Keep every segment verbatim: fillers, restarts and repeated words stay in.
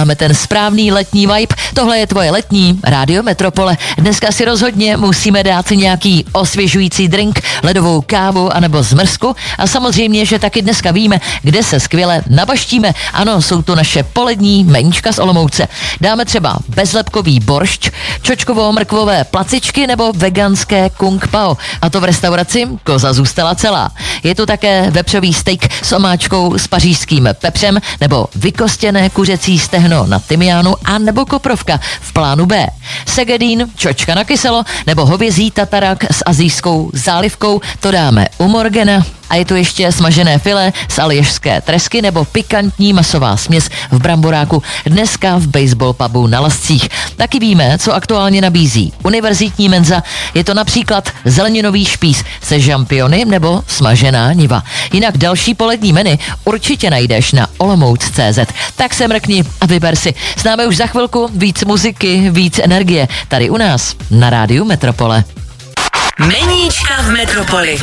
máme ten správný letní vibe. Tohle je tvoje letní Rádio Metropole. Dneska si rozhodně musíme dát nějaký osvěžující drink, ledovou kávu anebo zmrzku a samozřejmě, že taky dneska víme, kde se skvěle nabaštíme. Ano, jsou to naše polední meníčka z Olomouce. Dáme třeba bezlepkový boršč, čočkovo-mrkvové placičky nebo veganské kung pao. A to v restauraci Koza zůstala celá. Je tu také vepřový steak s omáčkou s pařížským pepřem nebo vykostěné kuřecí stehno na tymiánu a nebo koprovka v plánu B. Segedín, čočka na kyselo nebo hovězí tatarak s asijskou zálivkou, to dáme u Morgana. A je tu ještě smažené filé z aljašské tresky nebo pikantní masová směs v bramboráku dneska v baseball pubu na Lascích. Taky víme, co aktuálně nabízí univerzitní menza. Je to například zeleninový špíz se žampiony nebo smažená niva. Jinak další polední menu určitě najdeš na olomouc tečka cé zet. Tak se mrkni a vyber si. S námi už za chvilku víc muziky, víc energie. Tady u nás na Rádiu Metropole. Meníčka v Metropoli.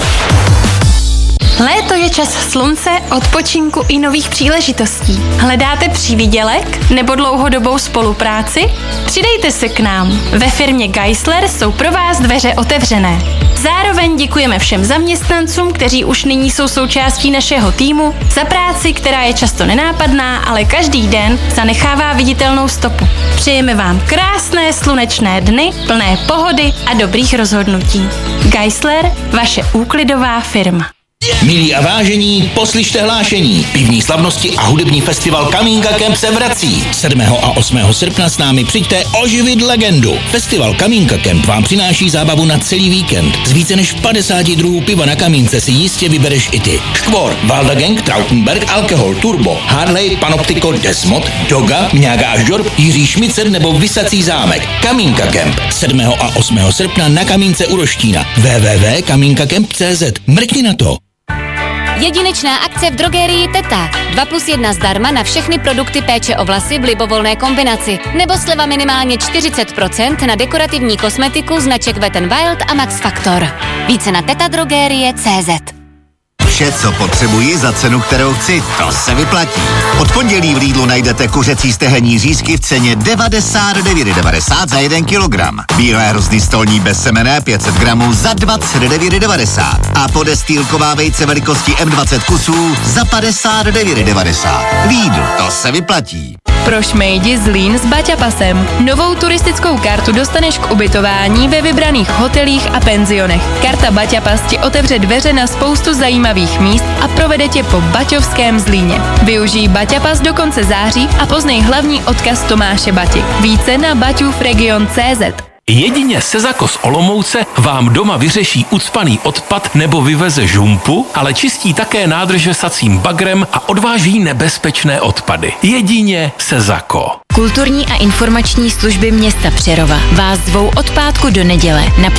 Léto je čas slunce, odpočinku i nových příležitostí. Hledáte přívidělek nebo dlouhodobou spolupráci? Přidejte se k nám. Ve firmě Geisler jsou pro vás dveře otevřené. Zároveň děkujeme všem zaměstnancům, kteří už nyní jsou součástí našeho týmu, za práci, která je často nenápadná, ale každý den zanechává viditelnou stopu. Přejeme vám krásné slunečné dny, plné pohody a dobrých rozhodnutí. Geisler, vaše úklidová firma. Milí a vážení, poslyšte hlášení. Pivní slavnosti a hudební festival Kamínka Camp se vrací. sedmého a osmého srpna s námi přijďte oživit legendu. Festival Kamínka Camp vám přináší zábavu na celý víkend. Z více než padesáti druhů piva na kamínce si jistě vybereš i ty. Škvor, Valda Gang, Trautenberg, Alkohol, Turbo, Harley, Panoptico, Desmod, Doga, Mňága až Žorb, Jiří Šmicer nebo Vysací zámek. Kamínka Camp sedmého a osmého srpna na Kamínce u Roštína. w w w tečka kamínka camp tečka cé zet. Mrkni na to. Jedinečná akce v drogerii Teta. dva plus jedna zdarma na všechny produkty péče o vlasy v libovolné kombinaci. Nebo sleva minimálně čtyřicet procent na dekorativní kosmetiku značek Wet n Wild a Max Factor. Více na tetadrogerie tečka cé zet. Vše, co potřebuji za cenu, kterou chci, to se vyplatí. Od pondělí v Lidlu najdete kuřecí stehenní řízky v ceně devadesát devět devadesát za jeden kilogram. Bílé hrozny stolní bezsemenné pět set gramů za dvacet devět devadesát. A podestýlková vejce velikosti em dvacet kusů za padesát devět devadesát. Lidl, to se vyplatí. Pro šmejdi Zlín s Baťapasem. Novou turistickou kartu dostaneš k ubytování ve vybraných hotelích a penzionech. Karta Baťapas ti otevře dveře na spoustu zajímavých míst a provede tě po baťovském Zlíně. Využij Baťapas do konce září a poznej hlavní odkaz Tomáše Bati. Více na baťufregion tečka cé zet. Jedině Sezako z Olomouce vám doma vyřeší ucpaný odpad nebo vyveze žumpu, ale čistí také nádrže sacím bagrem a odváží nebezpečné odpady. Jedině Sezako. Kulturní a informační služby města Přerova vás zvou od pátku do neděle na